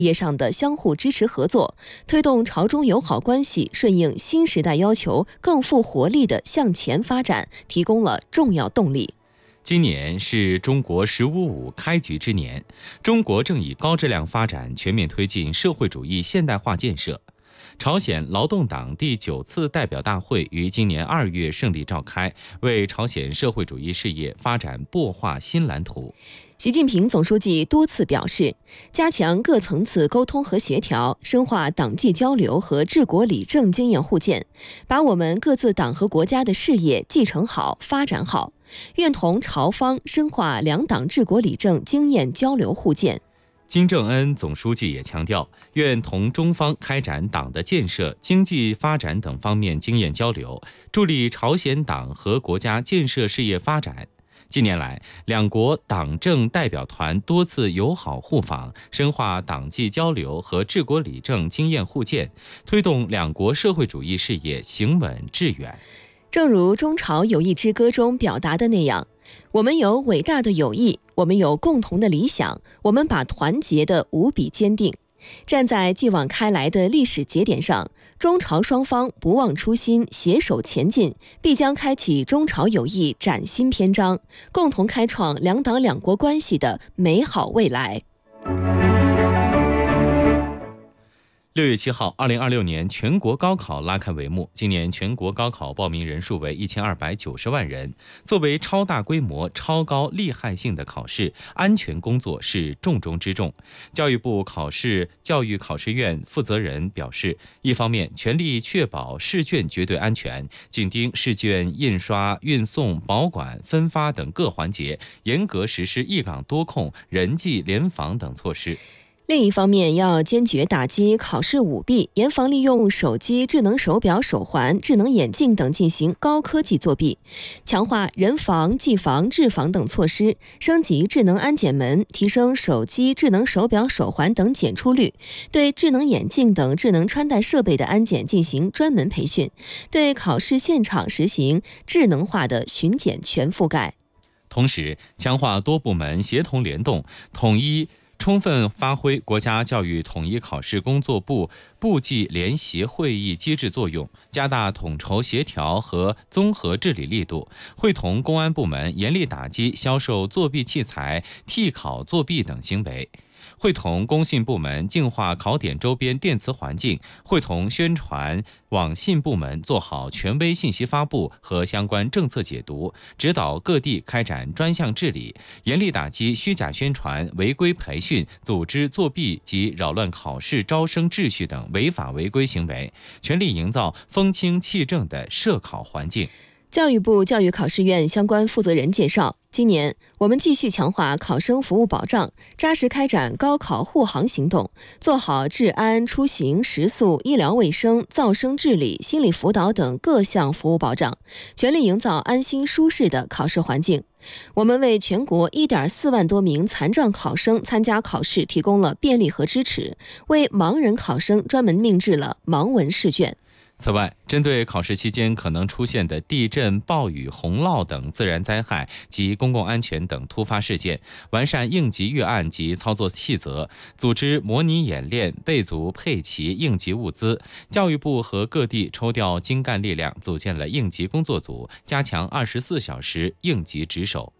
业上的相互支持合作，推动朝中友好关系顺应新时代要求更富活力地向前发展提供了重要动力。 今年是中国“15+5”开局之年，中国正以高质量发展全面推进社会主义现代化建设。朝鲜劳动党第9次代表大会于今年2月胜利召开，为朝鲜社会主义事业发展擘画新蓝图。 习近平总书记多次表示，加强各层次沟通和协调，深化党纪交流和治国理政经验互鉴，把我们各自党和国家的事业继承好、发展好。愿同朝方深化两党治国理政经验交流互鉴。 金正恩总书记也强调，愿同中方开展党的建设、经济发展等方面经验交流，助力朝鲜党和国家建设事业发展。近年来，两国党政代表团多次友好互访，深化党纪交流和治国理政经验互鉴，推动两国社会主义事业行稳致远。 正如中朝友谊之歌中表达的那样，我们有伟大的友谊，我们有共同的理想，我们把团结的无比坚定。站在继往开来的历史节点上，中朝双方不忘初心，携手前进，必将开启中朝友谊崭新篇章，共同开创两党两国关系的美好未来。 6月7号，2026年全国高考拉开帷幕。今年全国高考报名人数为1290万人。作为超大规模、超高厉害性的考试，安全工作是重中之重。教育部教育考试院负责人表示，一方面全力确保试卷绝对安全，紧盯试卷印刷、运送、保管、分发等各环节，严格实施一岗多控、人际联防等措施。 另一方面，要坚决打击考试舞弊，严防利用手机、智能手表、手环、智能眼镜等进行高科技作弊，强化人防、技防、治防等措施，升级智能安检门，提升手机、智能手表、手环等检出率，对智能眼镜等智能穿戴设备的安检进行专门培训，对考试现场实行智能化的巡检全覆盖。 同时，强化多部门协同联动，充分发挥国家教育统一考试工作部部际联席会议机制作用，加大统筹协调和综合治理力度，会同公安部门严厉打击销售作弊器材、替考作弊等行为。会同工信部门净化考点周边电磁环境，会同宣传网信部门做好权威信息发布和相关政策解读，指导各地开展专项治理，严厉打击虚假宣传、违规培训、组织作弊及扰乱考试招生秩序等违法违规行为，全力营造风清气正的设考环境。 教育部教育考试院相关负责人介绍，今年我们继续强化考生服务保障，扎实开展高考护航行动，做好治安、出行、食宿、医疗卫生、噪声治理、心理辅导等各项服务保障，全力营造安心舒适的考试环境。我们为全国1.4万多名残障考生参加考试提供了便利和支持，为盲人考生专门命制了盲文试卷。 此外，针对考试期间可能出现的地震、暴雨、洪涝等自然灾害及公共安全等突发事件，完善应急预案及操作细则，组织模拟演练，备足配齐应急物资。教育部和各地抽调精干力量，组建了应急工作组，加强24小时应急值守。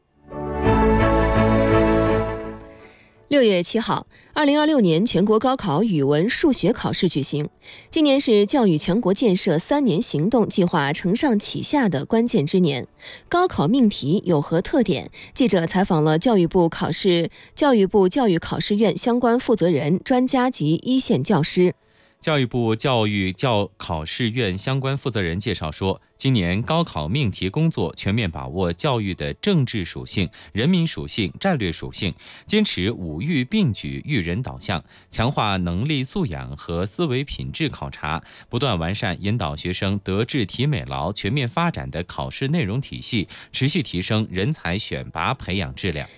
6月7号，2026年全国高考语文、数学考试举行。今年是教育全国建设3年行动计划承上启下的关键之年。高考命题有何特点？记者采访了教育部教育考试院相关负责人、专家及一线教师。 教育部考试院相关负责人介绍说，今年高考命题工作全面把握教育的政治属性、人民属性、战略属性，坚持五育并举、育人导向，强化能力素养和思维品质考察，不断完善引导学生德智体美劳全面发展的考试内容体系，持续提升人才选拔培养质量。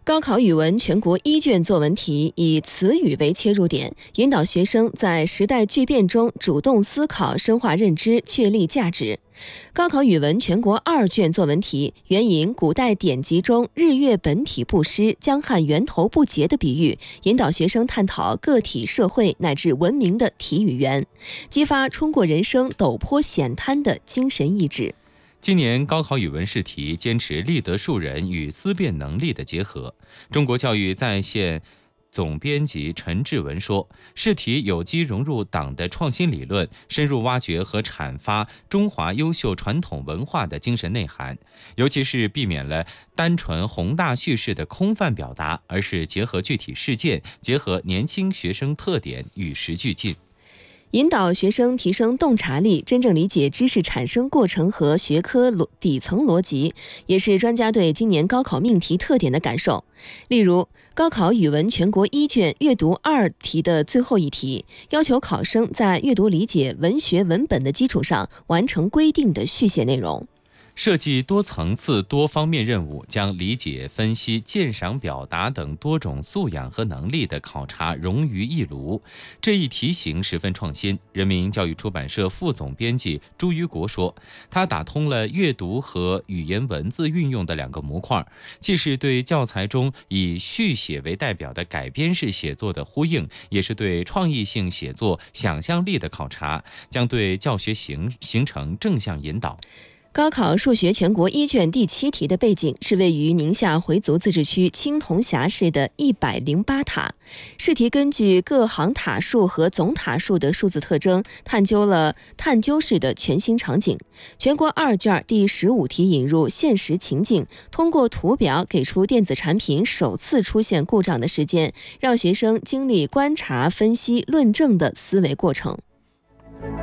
高考语文全国一卷作文题以词语为切入点，引导学生在时代巨变中主动思考、深化认知、确立价值。高考语文全国二卷作文题援引古代典籍中日月本体不失、江汉源头不竭的比喻，引导学生探讨个体、社会乃至文明的体与缘，激发冲过人生陡坡险滩的精神意志。 今年高考语文试题坚持立德树人与思辨能力的结合。中国教育在线总编辑陈志文说，试题有机融入党的创新理论，深入挖掘和阐发中华优秀传统文化的精神内涵，尤其是避免了单纯宏大叙事的空泛表达，而是结合具体事件，结合年轻学生特点，与时俱进。 引导学生提升洞察力，真正理解知识产生过程和学科底层逻辑，也是专家对今年高考命题特点的感受。例如，高考语文全国一卷阅读2题的最后一题，要求考生在阅读理解文学文本的基础上，完成规定的续写内容。 设计多层次、多方面任务，将理解、分析、鉴赏、表达等多种素养和能力的考察融于一炉。这一题型十分创新。人民教育出版社副总编辑朱于国说，他打通了阅读和语言文字运用的两个模块，既是对教材中以续写为代表的改编式写作的呼应，也是对创意性写作、想象力的考察，将对教学形成正向引导。 高考数学全国一卷第7题的背景是位于宁夏回族自治区青铜峡市的108塔。试题根据各行塔数和总塔数的数字特征，探究式的全新场景。全国二卷第15题引入现实情境，通过图表给出电子产品首次出现故障的时间，让学生经历观察、分析、论证的思维过程。